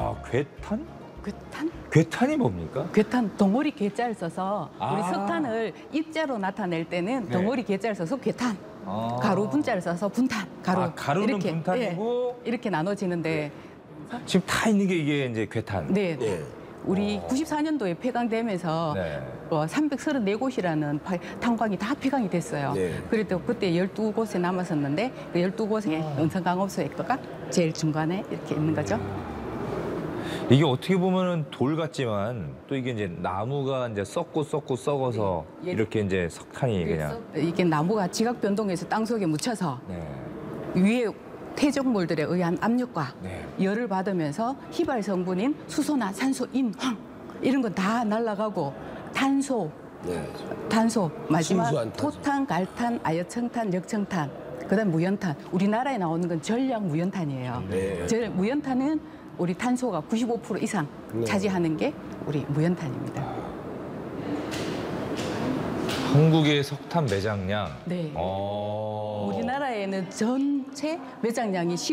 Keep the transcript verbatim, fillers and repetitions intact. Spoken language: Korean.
아, 괴탄? 괴탄? 괴탄이 뭡니까? 괴탄, 덩어리 괴자를 써서 우리 아. 석탄을 입자로 나타낼 때는 네. 덩어리 괴자를 써서 괴탄, 아. 가루 분자를 써서 분탄, 가루. 아, 가루는 이렇게, 분탄이고 예, 이렇게 나눠지는데 지금 다 있는 게 이게 이제 괴탄. 네, 네. 우리 어. 구십사 년도에 폐광되면서 네. 어, 삼백삼십사 곳이라는 파- 탄광이 다 폐광이 됐어요. 네. 그래도 그때 열두 곳에 남았었는데 그 열두 곳에 은성강업소의 거가 제일 중간에 이렇게 있는 거죠. 이게 어떻게 보면은 돌 같지만 또 이게 이제 나무가 이제 썩고 썩고 썩어서 네. 이렇게 이제 석탄이 그냥. 그래서 이게 나무가 지각 변동해서 땅 속에 묻혀서 네. 위에 퇴적물들에 의한 압력과 네. 열을 받으면서 휘발 성분인 수소나 산소, 인, 황 이런 건 다 날아가고 탄소, 네. 탄소 마지막 순수한 탄소. 토탄, 갈탄, 아연청탄, 역청탄, 그다음 무연탄. 우리나라에 나오는 건 전량 무연탄이에요. 네. 전 무연탄은 우리 탄소가 구십오 퍼센트 이상 네. 차지하는 게 우리 무연탄입니다. 한국의 석탄 매장량. 네. 어... 우리나라에는 전체 매장량이